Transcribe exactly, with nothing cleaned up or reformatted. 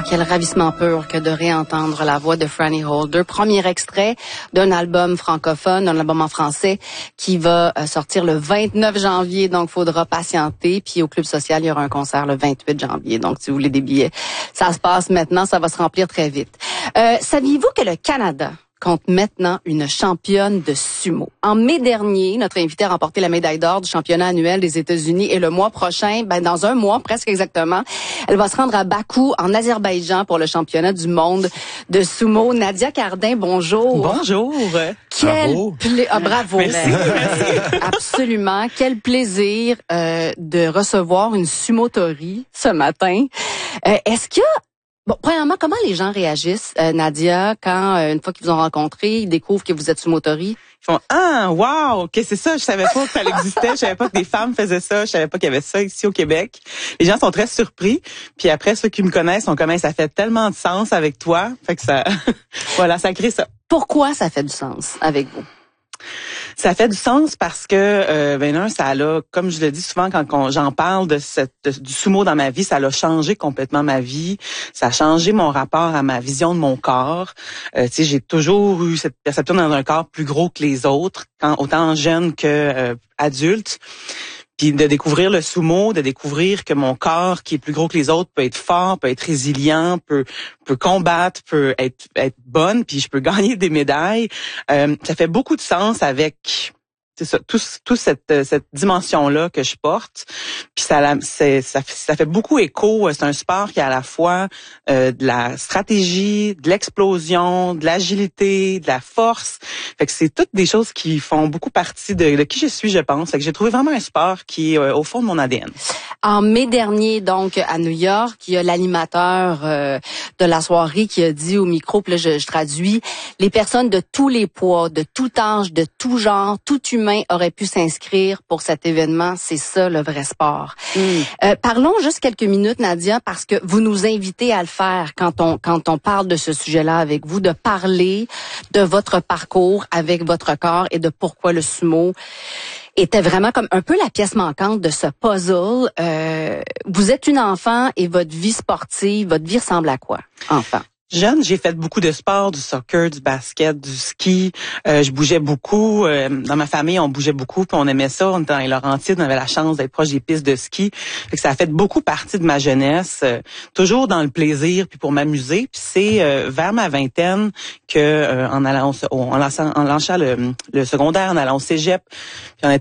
quel ravissement pur que de réentendre la voix de Franny Holder. Premier extrait d'un album francophone, d'un album en français qui va sortir le vingt-neuf janvier, donc faudra patienter. Puis au Club Social, il y aura un concert le vingt-huit janvier. Donc si vous voulez des billets, ça se passe maintenant, ça va se remplir très vite. Euh, saviez-vous que le Canada compte maintenant une championne de sumo? En mai dernier, notre invitée a remporté la médaille d'or du championnat annuel des États-Unis et le mois prochain, ben dans un mois presque exactement, elle va se rendre à Bakou en Azerbaïdjan pour le championnat du monde de sumo. Nadia Cardin, bonjour. Bonjour. Quel bravo. Pla- ah, bravo. Merci, merci. Absolument. Quel plaisir euh, de recevoir une sumotori ce matin. Euh, est-ce qu'il y a Bon, premièrement, comment les gens réagissent, euh, Nadia, quand, euh, une fois qu'ils vous ont rencontré, ils découvrent que vous êtes sumotori? Ils font « Ah, wow, que c'est ça, je savais pas que ça existait, je savais pas que des femmes faisaient ça, je savais pas qu'il y avait ça ici au Québec. » Les gens sont très surpris, puis après, ceux qui me connaissent sont comme « Ça fait tellement de sens avec toi. » Fait que ça, voilà, ça crée ça. Pourquoi ça fait du sens avec vous? Ça fait du sens parce que, euh, ben un, ça l'a, comme je le dis souvent quand on, j'en parle de cette de, du sumo dans ma vie, ça l'a changé complètement ma vie. Ça a changé mon rapport à ma vision de mon corps. Euh, tu sais, j'ai toujours eu cette perception dans un corps plus gros que les autres, quand autant jeune que euh, adulte. Puis de découvrir le sumo, de découvrir que mon corps, qui est plus gros que les autres, peut être fort, peut être résilient, peut peut combattre, peut être être bonne, puis je peux gagner des médailles. Euh, ça fait beaucoup de sens avec c'est ça, tout, tout cette cette dimension-là que je porte. Puis ça, c'est, ça, ça fait beaucoup écho. C'est un sport qui a à la fois euh, de la stratégie, de l'explosion, de l'agilité, de la force. Fait que c'est toutes des choses qui font beaucoup partie de, de qui je suis, je pense. Fait que j'ai trouvé vraiment un sport qui est euh, au fond de mon A D N. En mai dernier, donc, à New York, il y a l'animateur euh, de la soirée qui a dit au micro, puis là, je, je traduis, les personnes de tous les poids, de tout âge, de tout genre, tout humain auraient pu s'inscrire pour cet événement. C'est ça, le vrai sport. Mm. Euh, parlons juste quelques minutes, Nadia, parce que vous nous invitez à le faire quand on quand on parle de ce sujet-là avec vous, de parler de votre parcours avec votre corps et de pourquoi le sumo était vraiment comme un peu la pièce manquante de ce puzzle. Euh, vous êtes une enfant et votre vie sportive, votre vie ressemble à quoi, enfant? Jeune, j'ai fait beaucoup de sports, du soccer, du basket, du ski. Euh, je bougeais beaucoup. Euh, dans ma famille, on bougeait beaucoup, puis on aimait ça. On était dans les Laurentides, on avait la chance d'être proche des pistes de ski. Fait que ça a fait beaucoup partie de ma jeunesse, euh, toujours dans le plaisir, puis pour m'amuser. Puis c'est euh, vers ma vingtaine que, euh, en allant, en lançant, en lançant le, le secondaire, en allant au cégep, puis en étant